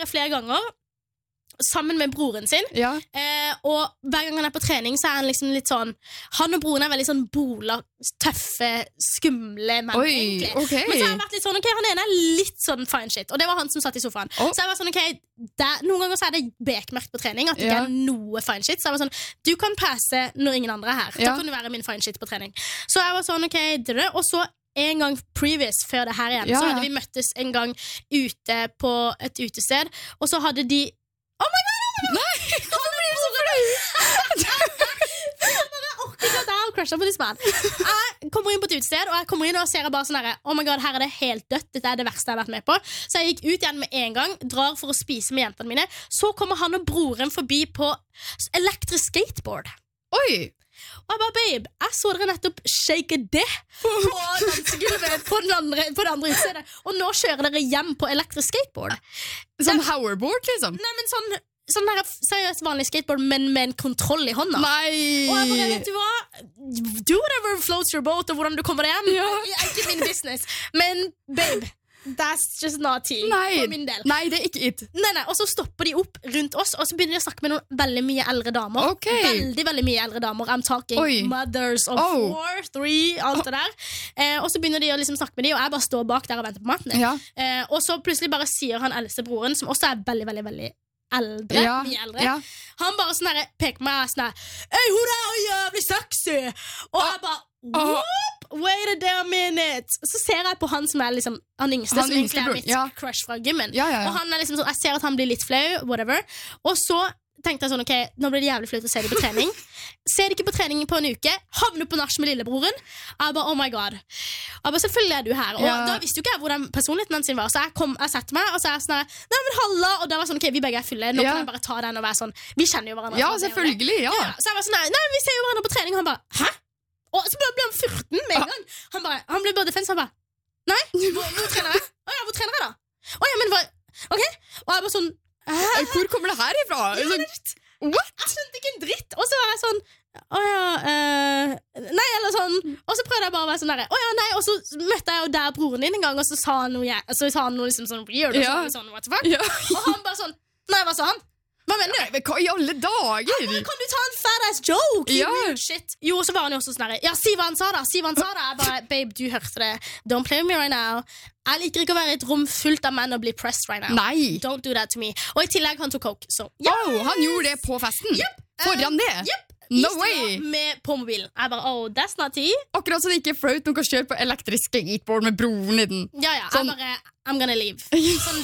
det flere ganger sammen med broren sin. Og hver gang han på trening så han liksom litt sånn, han og broren veldig sånn bola, tøffe, skumle menn egentlig. Okay. Men så har jeg vært litt sånn, ok, han ene litt sånn fine shit, og det var han som satt i sofaen. Så jeg var sånn, ok, noen ganger så det bekmørkt på trening, at det ikke noe fine shit. Så jeg var sånn, du kan passe når ingen andre her. Da kan du være min fine shit på trening. Så jeg var sånn, ok, og så en gang previous før det her igjen, så hadde vi møttes en gang ute på et utested, og så hadde de oh my god! Nei! Hvorfor blir du så flau? Jeg orker ikke at jeg har crushet på this man. Jeg kommer inn på et utested, og jeg kommer inn og ser bare sånn her, oh my god, her det helt dødt. Dette det verste jeg har vært med på. Så jeg gikk ut igjen med en gang, drar for å spise med jentene mine. Så kommer han og broren forbi på elektrisk skateboard. Oi! Og jeg bare, babe, jeg så dere nettopp shake det på dansegulvet på det andre utstedet. Og nå kjører dere hjem på elektrisk skateboard. Sånn hoverboard, liksom? Nei, men sånn der seriøst vanlig skateboard, men med en kontroll i hånda. Nei! Og jeg bare, vet du hva? Do whatever floats your boat, og hvordan du kommer hjem. Ikke min business. Men, babe, that's just not tea for min del. Nei, det ikke it. Nei, og så stopper de opp rundt oss, og så begynner de å snakke med noen veldig mye eldre damer. Veldig, veldig mye eldre damer. I'm talking mothers of 4, 3, alt det der. Og så begynner de å liksom snakke med de, og jeg bare står bak der og venter på maten. Og så plutselig bare sier han eldste broren, som også veldig, veldig, veldig eldre, mye eldre. Han bare sånn her, peker på meg sånn her, «Hey, hun er jævlig sexy!» Og jeg bare, whoop, wait a damn minute. Så ser jeg på han som liksom han yngste, som egentlig mitt crush fra gymmen. Og han liksom sånn, jeg ser at han blir litt flau, whatever. Og så tenkte jeg sånn, ok, nå blir det jævlig flaut å se det på trening. Se det ikke på trening på en uke, havner på nach med lillebroren. Jeg bare, oh my god. Jeg bare, selvfølgelig er du her. Og da visste jo ikke jeg hvordan personligheten sin var. Så jeg setter meg, og så er jeg sånn, nei, men halla. Og da var sånn, ok, vi begge er fulle. Nå kan jeg bare ta den og være sånn, vi kjenner jo hverandre. Ja, selvfølgelig, Så jeg var sånn, nei, vi ser jo hverandre på trening. Og han bare, hæ? Og så ble han 14 med en gang. Han ble bare defense, han bare, nei, hvor trener jeg? Hvor trener jeg da? Men hva? Ok, og jeg bare sånn, hvor kommer det her ifra? What? Jeg skjønte ikke en dritt. Og så var jeg sånn, nei, eller sånn. Og så prøvde jeg bare å være sånn der, nei. Og så møtte jeg jo der broren din en gang, og så sa han noe liksom sånn weird, og sånn, what the fuck? Og han bare sånn, nei, hva sa han? Hva mener du? Hva i alle dager? Kan du ta en fat-ass joke? Weird shit. Jo, så var han jo også sånn der, si hva han sa da. Jeg bare, babe, du hørte det. Don't play with me right now. Jeg liker ikke å være i et rom fullt av menn og bli pressed right now. Nei. Don't do that to me. Og i tillegg han tok coke, så han gjorde det på festen? Foran det? No way! Med på mobilen. Jeg bare, that's not tea. Akkurat så det ikke er flaut noen kan kjøre på elektrisk skateboard med broren i den. Jeg bare, I'm gonna leave. Sånn,